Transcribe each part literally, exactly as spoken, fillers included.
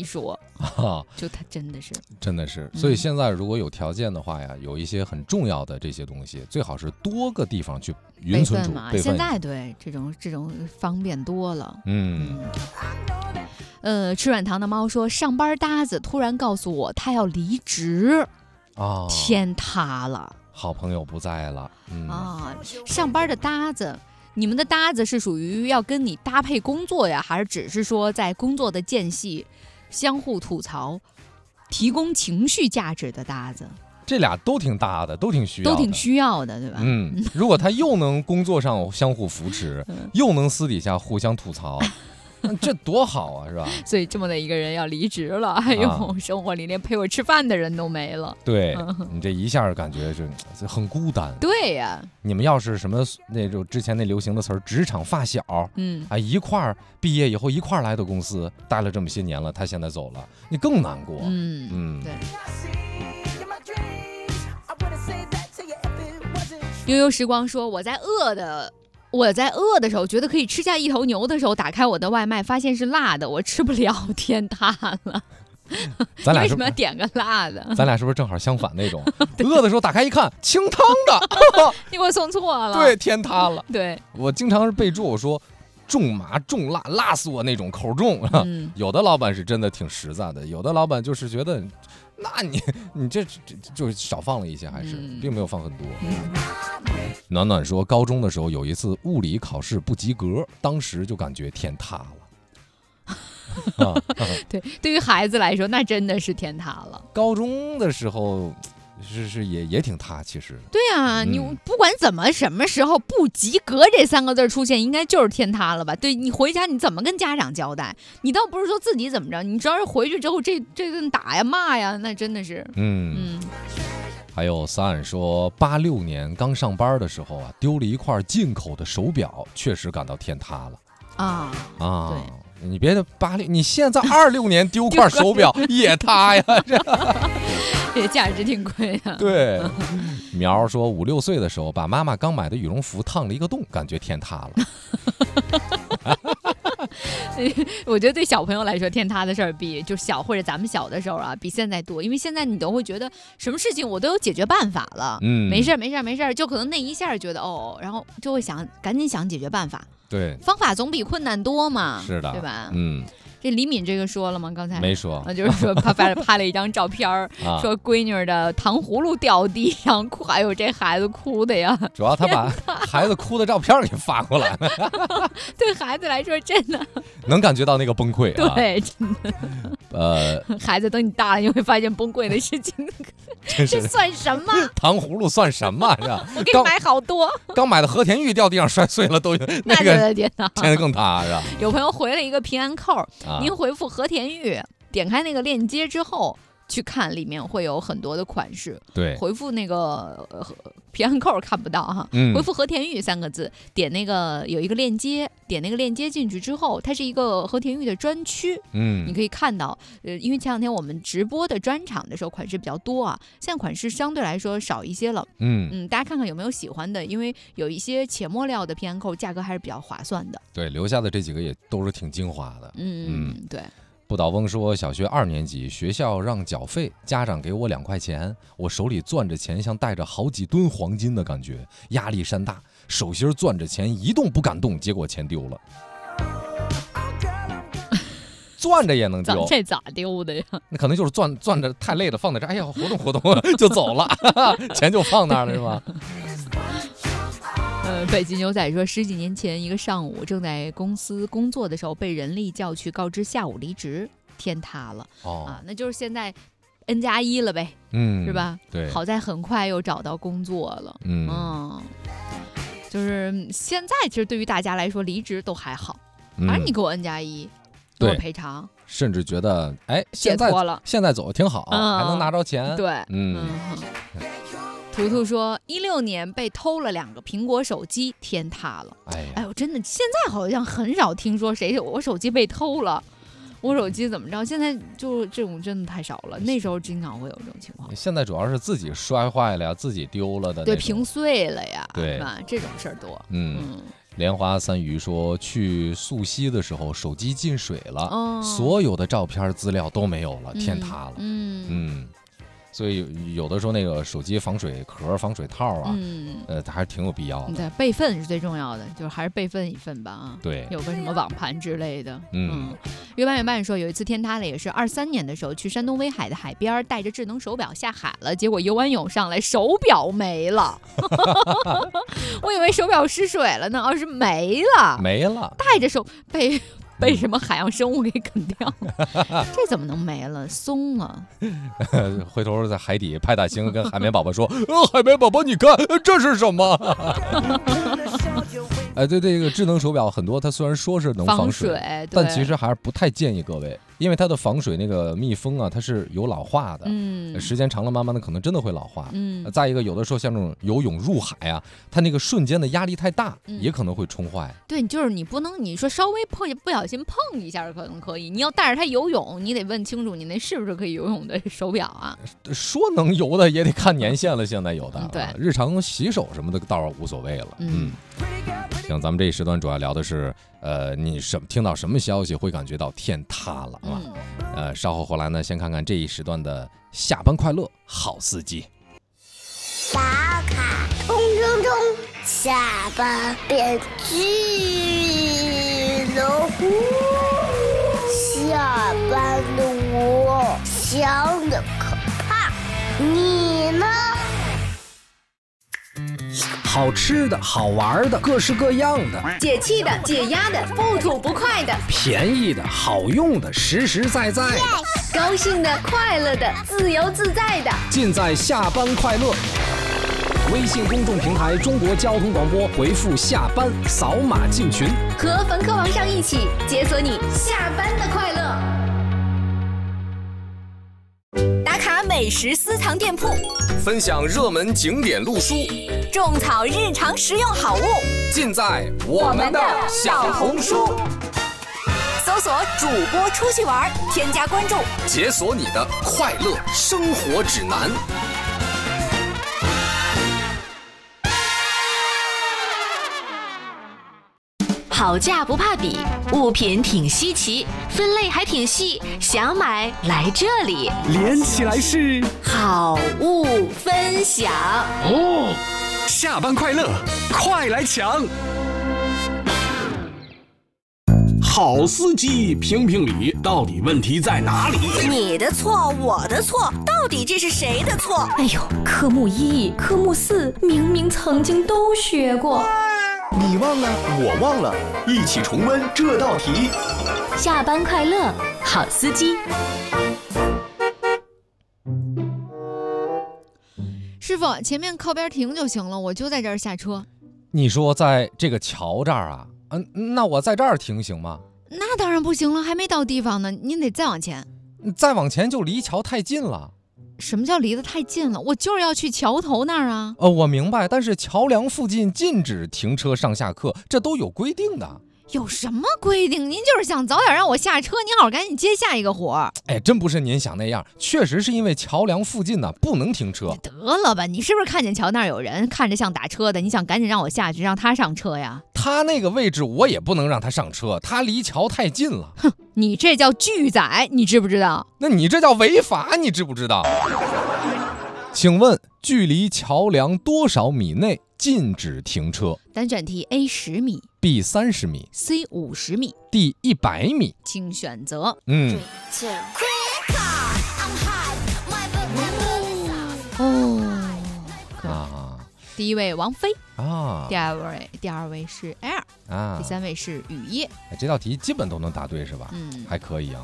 一说， 啊， 就他真的是， 真的是。所以现在如果有条件的话呀，有一些很重要的这些东西，最好是多个地方去云存储备份嘛。 备份。 现在对这种这种方便多了。 嗯。 呃，吃软糖的猫说，上班搭子突然告诉我他要离职， 啊， 天塌了。 好朋友不在了。嗯啊，上班的搭子。你们的搭子是属于要跟你搭配工作呀，还是只是说在工作的间隙相互吐槽，提供情绪价值的搭子？ 这俩都挺搭的，都挺需要的， 都挺需要的，对吧？ 嗯，如果他又能工作上相互扶持，又能私底下互相吐槽，这多好啊，是吧？ 所以这么的一个人要离职了，哎呦，啊、生活里连陪我吃饭的人都没了。 对、嗯、你这一下感觉就很孤单。 对呀， 你们要是什么那种之前那流行的词儿，职场发小，嗯啊，一块儿毕业以后一块儿来的公司，待了这么些年了，他现在走了，你更难过。 嗯嗯， 对。悠悠时光说，我在饿的。我在饿的时候，觉得可以吃下一头牛的时候，打开我的外卖，发现是辣的，我吃不了，天塌了。 咱俩为什么要点个辣的？ 咱俩是不是正好相反那种？饿的时候打开一看，清汤的， 你给我送错了。 对，天塌了。 对， 我经常是备注我说重麻重辣，辣死我那种，口重。嗯、有的老板是真的挺实在的，有的老板就是觉得，那你你这这就少放了一些，还是、嗯、并没有放很多。嗯、暖暖说，高中的时候有一次物理考试不及格，当时就感觉天塌了。啊、 对，对于孩子来说，那真的是天塌了。 高中的时候。是是也也挺塌，其实对啊、嗯，你不管怎么什么时候不及格这三个字出现，应该就是天塌了吧？对，你回家你怎么跟家长交代？你倒不是说自己怎么着，你只要是回去之后这这顿打呀骂呀，那真的是嗯嗯。还有三说，八六年刚上班的时候啊，丢了一块进口的手表，确实感到天塌了啊啊！ 对。 你别的八六，你现在二六年丢块手表也塌呀，这这价值挺贵的。 对，苗说五六岁的时候把妈妈刚买的羽绒服烫了一个洞，感觉天塌了。 我觉得对小朋友来说，天塌的事儿比就小或者咱们小的时候啊，比现在多，因为现在你都会觉得什么事情我都有解决办法了，嗯，没事没事没事，就可能那一下觉得哦，然后就会想赶紧想解决办法。 对， 方法总比困难多嘛， 是的， 对吧？ 嗯， 这李敏这个说了吗？刚才没说， 啊，就是说他拍拍了一张照片啊、说闺女的糖葫芦掉地上，哎呦，这孩子哭的呀！ 主要他把孩子哭的照片给发过来了， 对孩子来说真的能感觉到那个崩溃啊！ 对，真的。呃，孩子等你大了，你会发现崩溃的事情，这算什么？ 糖葫芦算什么？是吧？ 我给你买好多， 刚买的和田玉掉地上摔碎了，都那个天哪， 现在更塌是吧？ 有朋友回了一个平安扣，啊、您回复和田玉，点开那个链接之后。去看里面会有很多的款式， 对， 回复那个、呃、平安扣看不到哈，嗯、回复和田玉三个字，点那个有一个链接，点那个链接进去之后，它是一个和田玉的专区，嗯，你可以看到，呃，因为前两天我们直播的专场的时候款式比较多啊，现在款式相对来说少一些了，嗯嗯，大家看看有没有喜欢的，因为有一些且末料的平安扣价格还是比较划算的， 对，留下的这几个也都是挺精华的， 嗯嗯，对。 不倒翁说，小学二年级，学校让缴费，家长给我两块钱，我手里攥着钱，像带着好几吨黄金的感觉，压力山大，手心攥着钱一动不敢动，结果钱丢了。攥着也能丢， 这咋丢的呀？ 那可能就是攥攥着太累了，放在这，哎呀，活动活动就走了，钱就放那儿了，是吧？ 呃，北极牛仔说，十几年前一个上午正在公司工作的时候，被人力叫去告知下午离职，天塌了。哦啊，那就是现在 N 加一了呗，嗯，是吧？ 对， 好在很快又找到工作了，嗯，嗯就是现在其实对于大家来说，离职都还好，反正你给我 N 加一，给我赔偿， 甚至觉得哎，现在现在走的挺好，嗯、还能拿着钱， 对， 嗯。 嗯图图说，一六年被偷了两个苹果手机，天塌了。哎哎呦，真的，现在好像很少听说谁我手机被偷了，我手机怎么着？现在就这种真的太少了。那时候经常会有这种情况。 现在主要是自己摔坏了呀，自己丢了的， 对，屏碎了呀， 对吧？这种事儿多。 嗯， 莲花三鱼说，去溯溪的时候手机进水了，哦、所有的照片资料都没有了，天塌了。嗯 嗯, 嗯所以有的时候那个手机防水壳、防水套啊，嗯，呃，它还是挺有必要的。 对，备份是最重要的，就是还是备份一份吧啊。 对， 有个什么网盘之类的。嗯，月半月半说有一次天塌了，也是二三年的时候去山东威海的海边，带着智能手表下海了，结果游完泳上来手表没了，我以为手表失水了呢，而是没了， 没了， 带着手被。被什么海洋生物给啃掉了？这怎么能没了？松了。 回头在海底派大星跟海绵宝宝说：“呃，海绵宝宝，你看这是什么？”哎，对，这个智能手表很多，它虽然说是能防水， 防水但其实还是不太建议各位，因为它的防水那个密封啊，它是有老化的，嗯，时间长了慢慢的可能真的会老化，嗯。再一个，有的时候像这种游泳入海啊，它那个瞬间的压力太大，嗯、也可能会冲坏。 对，就是你不能，你说稍微碰不小心碰一下可能可以，你要带着它游泳，你得问清楚你那是不是可以游泳的手表啊？ 说能游的也得看年限了，现在有的， 嗯、对、 啊，日常洗手什么的倒是无所谓了，嗯。嗯行，咱们这一时段主要聊的是，呃，你什么听到什么消息会感觉到天塌了啊？嗯、呃，稍后回来呢，先看看这一时段的下班快乐好司机。 打卡冲冲冲，下班变巨龙，下班的我想的可怕，你呢？ 好吃的好玩的各式各样的， 解气的解压的不吐不快的， 便宜的好用的实实在在的， yes! 高兴的快乐的自由自在的， 尽在下班快乐。微信公众平台中国交通广播，回复下班扫码进群， 和冯科王上一起解锁你下班的快乐。打卡美食私藏店铺， 分享热门景点路书， 种草日常实用好物， 尽在我们的小红书。 搜索主播出去玩，添加关注， 解锁你的快乐生活指南。 好价不怕比，物品挺稀奇，分类还挺细，想买来这里， 连起来是好物分享哦。下班快乐，快来抢！好司机评评理，到底问题在哪里？ 你的错，我的错，到底这是谁的错？ 哎呦，科目一、科目四明明曾经都学过。 你忘了，我忘了，一起重温这道题。 下班快乐，好司机。 师傅，前面靠边停就行了，我就在这儿下车。 你说在这个桥这儿啊？嗯、呃，那我在这儿停行吗？ 那当然不行了，还没到地方呢，您得再往前。 再往前就离桥太近了。 什么叫离得太近了？我就是要去桥头那儿啊。 呃，我明白，但是桥梁附近禁止停车上下客，这都有规定的。 有什么规定？您就是想早点让我下车，您好赶紧接下一个活儿。 哎，真不是您想那样，确实是因为桥梁附近呢不能停车。 得了吧，你是不是看见桥那儿有人，看着像打车的，你想赶紧让我下去，让他上车呀？ 他那个位置我也不能让他上车，他离桥太近了。 哼，你这叫拒载，你知不知道？ 那你这叫违法，你知不知道？请问距离桥梁多少米内禁止停车？ 单选题 A 十米 B 三十米 C 五十米 D 一百米， 请选择。 嗯， 哦， 啊， 第一位王菲啊， 第二位第二位是 Air 啊，第三位是雨夜。 哎，这道题基本都能答对是吧？ 嗯， 还可以啊。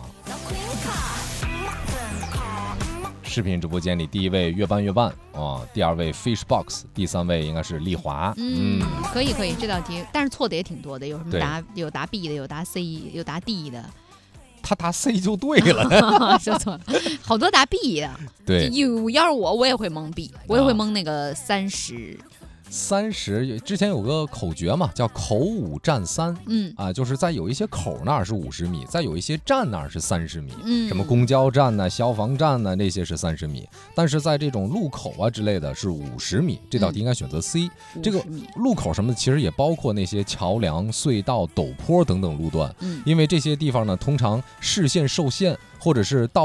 视频直播间里，第一位月半月半啊，第二位 Fishbox， 第三位应该是丽华。 嗯，嗯可以可以，这道题，但是错的也挺多的，有什么答有答 B 的，有答 C， 有答 D 的。 他答 C 就对了， 说错了，好多答 B 的。 对， 有要是我，我也会蒙 B， 我也会蒙那个三十。 三十，之前有个口诀嘛，叫口五站三，嗯啊，就是在有一些口那儿是五十米，在有一些站那儿是三十米，嗯，什么公交站呢、消防站呢，那些是三十米，但是在这种路口啊之类的是五十米，这道题应该选择 C。嗯、这个路口什么的其实也包括那些桥梁、隧道、陡坡等等路段，嗯，因为这些地方呢，通常视线受限或者是道